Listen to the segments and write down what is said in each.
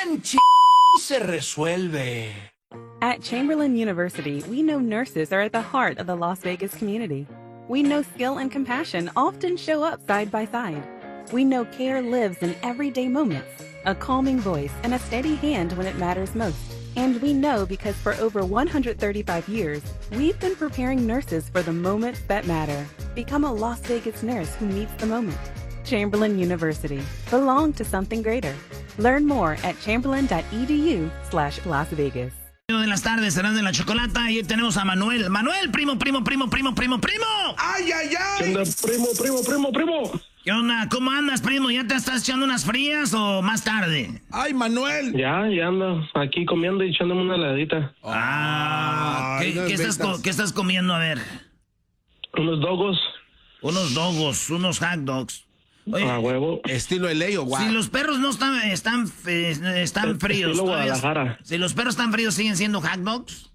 tan se resuelve. At Chamberlain University, we know nurses are at the heart of the Las Vegas community. We know skill and compassion often show up side by side. We know care lives in everyday moments, a calming voice and a steady hand when it matters most. And we know because for over 135 years, we've been preparing nurses for the moments that matter. Become a Las Vegas nurse who meets the moment. Chamberlain University. Belong to something greater. Learn more at chamberlain.edu/Las Vegas. De las tardes, serán de la chocolata, y hoy tenemos a Manuel. Manuel, primo. ¡Ay, ay, ay! ¿Qué onda, primo? ¿Qué onda? ¿Cómo andas, primo? ¿Ya te estás echando unas frías o más tarde? ¡Ay, Manuel! Ya ando aquí comiendo y echándome una heladita. ¿Qué estás comiendo? A ver. Unos dogos. Unos hot dogs. Oye, a huevo. Estilo LA o guau. Si los perros no están fríos. Estilo Guadalajara. Si los perros están fríos, ¿siguen siendo hot dogs?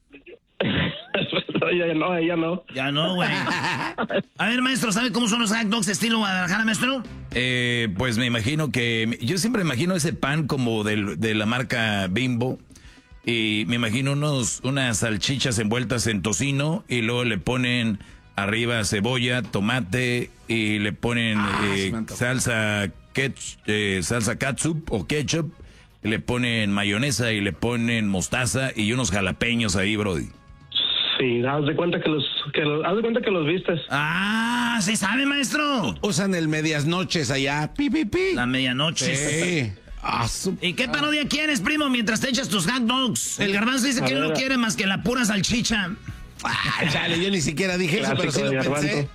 Ya no. Ya no, güey. A ver, maestro, ¿sabe cómo son los hot dogs estilo Guadalajara, maestro? Pues me imagino que... Yo siempre imagino ese pan como de la marca Bimbo. Y me imagino unas salchichas envueltas en tocino y luego le ponen arriba cebolla, tomate y le ponen salsa catsup o ketchup. Y le ponen mayonesa y le ponen mostaza y unos jalapeños ahí, brody. Sí, haz de cuenta que los vistes. Ah, ¿sí sabe, maestro? Usan el medias noches allá. Pi. La medianoche. Sí. ¿Y qué parodia quieres, primo, mientras te echas tus hot dogs? El Garbanzo dice que él no quiere más que la pura salchicha. Chale, yo ni siquiera dije eso, pero sí lo pensé.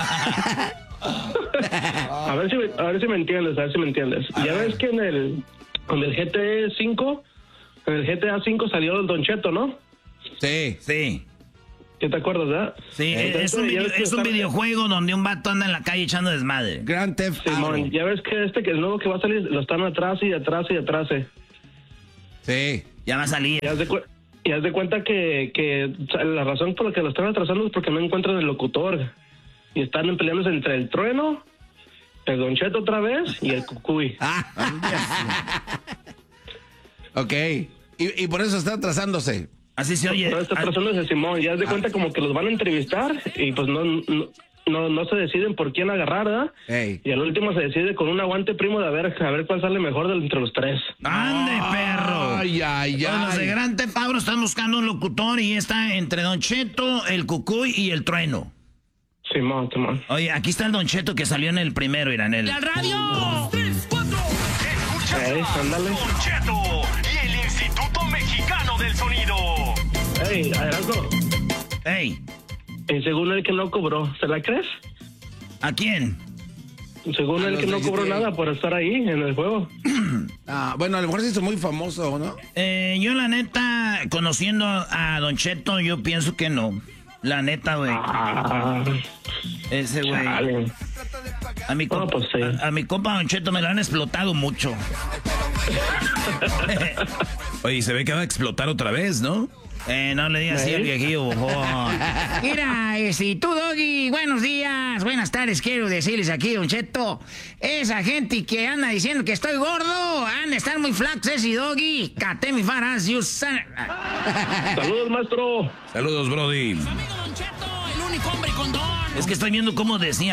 A ver si me entiendes, Ya ves que en el GTA 5, salió el Don Cheto, ¿no? Sí. ¿Qué te acuerdas, verdad? Sí, es un videojuego donde un vato anda en la calle echando desmadre. Grand Theft Auto. Ya ves que que el nuevo que va a salir, lo están atrás. Sí. Ya va a salir. Y haz de cuenta que la razón por la que lo están atrasando es porque no encuentran el locutor. Y están peleándose entre el Trueno, el Don Cheto otra vez y el Cucuy. Ok. Y por eso está atrasándose. Así se oye. No, está atrasándose, Simón. Ya haz de cuenta como que los van a entrevistar y pues no se deciden por quién agarrar, ¿verdad? Ey. Y al último se decide con un aguante, primo, de a ver cuál sale mejor entre los tres. ¡Ande, perro! Ay. Los de Gran Tepabro están buscando un locutor y está entre Don Cheto, el Cucuy y el Trueno. Simón. Oye, aquí está el Don Cheto que salió en el primero, Iranel. ¡La radio! 3, 4. Ándale. Don Cheto y el Instituto Mexicano del Sonido. Adelante. ¡Ey! Según el que no cobró, ¿se la crees? ¿A quién? Según el que no cobró nada por estar ahí en el juego. Bueno, a lo mejor se hizo muy famoso, ¿no? Yo la neta, conociendo a Don Cheto, yo pienso que no. La neta, güey. Ese güey. A mi compa, pues sí. a mi compa Don Cheto me lo han explotado mucho. Oye, se ve que va a explotar otra vez, ¿no? No le digas así al viejillo. Mira, tú, Doggy, buenos días, buenas tardes, quiero decirles aquí, Don Cheto. Esa gente que anda diciendo que estoy gordo, han de estar muy flacos, ese Doggy. Cate mi faras, you son... Saludos, maestro. Saludos, brody. Su amigo Don Cheto, el único hombre con don. Es que estoy viendo cómo decía